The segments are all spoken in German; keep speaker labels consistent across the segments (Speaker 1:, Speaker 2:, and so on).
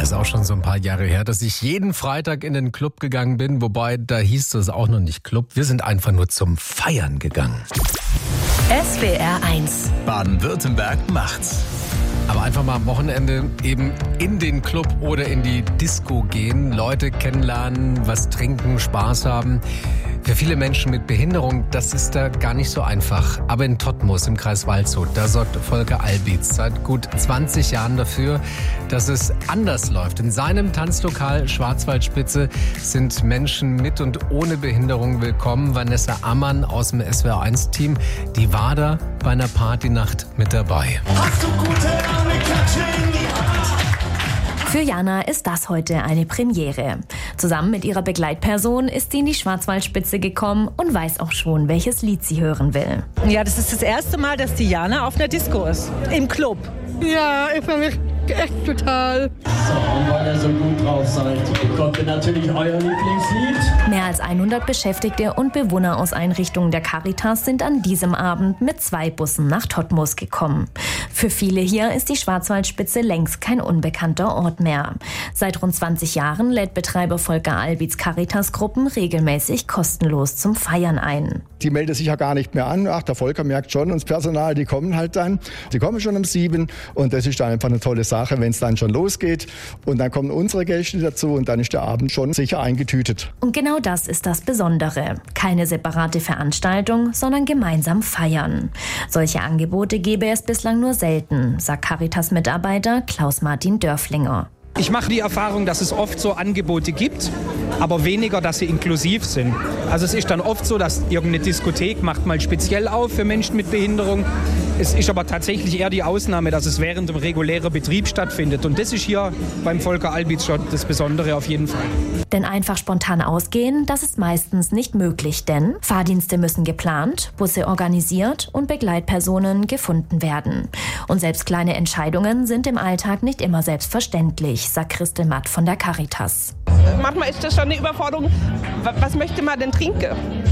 Speaker 1: ist auch schon so ein paar Jahre her, dass ich jeden Freitag in den Club gegangen bin. Wobei, da hieß es auch noch nicht Club. Wir sind einfach nur zum Feiern gegangen.
Speaker 2: SWR 1
Speaker 3: Baden-Württemberg macht's.
Speaker 1: Aber einfach mal am Wochenende eben in den Club oder in die Disco gehen, Leute kennenlernen, was trinken, Spaß haben. Für viele Menschen mit Behinderung, das ist da gar nicht so einfach. Aber in Todtmoos im Kreis Waldshut, da sorgt Volker Albitz seit gut 20 Jahren dafür, dass es anders läuft. In seinem Tanzlokal Schwarzwaldspitze sind Menschen mit und ohne Behinderung willkommen. Vanessa Ammann aus dem SWR1-Team, die war da bei einer Partynacht mit dabei.
Speaker 4: Hast du gute Klatschen?
Speaker 2: Für Jana ist das heute eine Premiere. Zusammen mit ihrer Begleitperson ist sie in die Schwarzwaldspitze gekommen und weiß auch schon, welches Lied sie hören will.
Speaker 5: Ja, das ist das erste Mal, dass die Jana auf einer Disco ist. Im Club.
Speaker 6: Ja, ich freue mich echt total.
Speaker 7: So, und weil ihr so gut drauf seid, bekommt ihr natürlich euer Lieblingslied.
Speaker 2: Mehr als 100 Beschäftigte und Bewohner aus Einrichtungen der Caritas sind an diesem Abend mit 2 Bussen nach Todtmoos gekommen. Für viele hier ist die Schwarzwaldspitze längst kein unbekannter Ort mehr. Seit rund 20 Jahren lädt Betreiber Volker Albitz Caritas-Gruppen regelmäßig kostenlos zum Feiern ein.
Speaker 8: Die melden sich ja gar nicht mehr an. Ach, der Volker merkt schon, und das Personal, die kommen halt dann. Die kommen schon um 7 und das ist dann einfach eine tolle Sache, wenn es dann schon losgeht. Und dann kommen unsere Gäste dazu und dann ist der Abend schon sicher eingetütet.
Speaker 2: Und genau das ist das Besondere. Keine separate Veranstaltung, sondern gemeinsam feiern. Solche Angebote gäbe es bislang nur selten, sagt Caritas-Mitarbeiter Klaus-Martin Dörflinger.
Speaker 9: Ich mache die Erfahrung, dass es oft so Angebote gibt, aber weniger, dass sie inklusiv sind. Also es ist dann oft so, dass irgendeine Diskothek macht mal speziell auf für Menschen mit Behinderung. Es ist aber tatsächlich eher die Ausnahme, dass es während dem regulären Betrieb stattfindet. Und das ist hier beim Volker Albitz schon das Besondere auf jeden Fall.
Speaker 2: Denn einfach spontan ausgehen, das ist meistens nicht möglich, denn Fahrdienste müssen geplant, Busse organisiert und Begleitpersonen gefunden werden. Und selbst kleine Entscheidungen sind im Alltag nicht immer selbstverständlich, sagt Christel Matt von der Caritas.
Speaker 6: Manchmal ist das schon eine Überforderung. Was möchte man denn trinken?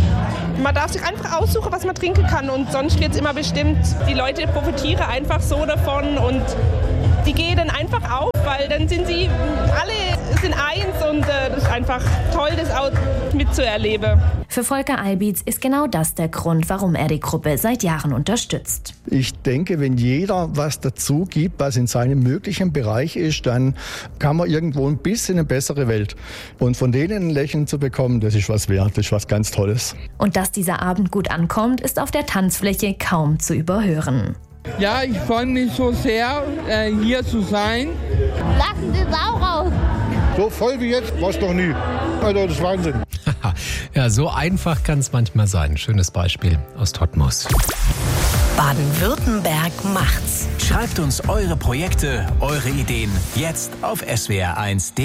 Speaker 6: Man darf sich einfach aussuchen, was man trinken kann und sonst wird es immer bestimmt. Die Leute profitieren einfach so davon und die gehen dann einfach auf, weil dann sind sie alle sind eins und das ist einfach toll, das auch mitzuerleben.
Speaker 2: Für Volker Albitz ist genau das der Grund, warum er die Gruppe seit Jahren unterstützt.
Speaker 8: Ich denke, wenn jeder was dazu gibt, was in seinem möglichen Bereich ist, dann kann man irgendwo ein bisschen eine bessere Welt. Und von denen ein Lächeln zu bekommen, das ist was wert, das ist was ganz Tolles.
Speaker 2: Und dass dieser Abend gut ankommt, ist auf der Tanzfläche kaum zu überhören.
Speaker 10: Ja, ich freue mich so sehr, hier zu sein.
Speaker 11: Lassen Sie es auch raus.
Speaker 12: So voll wie jetzt war es noch nie. Also das ist Wahnsinn.
Speaker 1: Ja, so einfach kann es manchmal sein. Schönes Beispiel aus Todtmoos.
Speaker 2: Baden-Württemberg macht's.
Speaker 3: Schreibt uns eure Projekte, eure Ideen jetzt auf swr1.de.